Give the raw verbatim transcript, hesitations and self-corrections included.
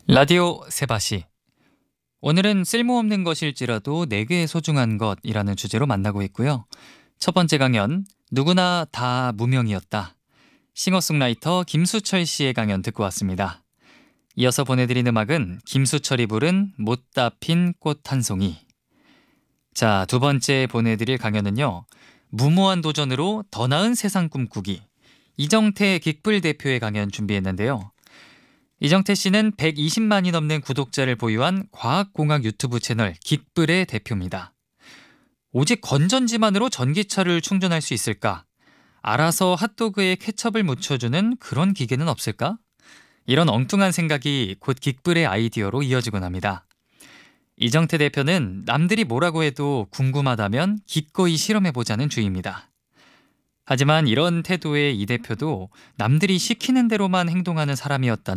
라디오 세바시. 오늘은 쓸모없는 것일지라도 내게 소중한 것이라는 주제로 만나고 있고요. 첫 번째 강연, 누구나 다 무명이었다. 싱어송라이터 김수철 씨의 강연 듣고 왔습니다. 이어서 보내드린 음악은 김수철이 부른 못다 핀 꽃 한 송이. 자, 두 번째 보내드릴 강연은요. 무모한 도전으로 더 나은 세상 꿈꾸기. 이정태 긱불 대표의 강연 준비했는데요. 이정태 씨는 백이십만이 넘는 구독자를 보유한 과학공학 유튜브 채널 긱불의 대표입니다. 오직 건전지만으로 전기차를 충전할 수 있을까? 알아서 핫도그에 케첩을 묻혀주는 그런 기계는 없을까? 이런 엉뚱한 생각이 곧 긱불의 아이디어로 이어지곤 합니다. 이정태 대표는 남들이 뭐라고 해도 궁금하다면 기꺼이 실험해보자는 주의입니다. 하지만 이런 태도의 이 대표도 남들이 시키는 대로만 행동하는 사람이었다는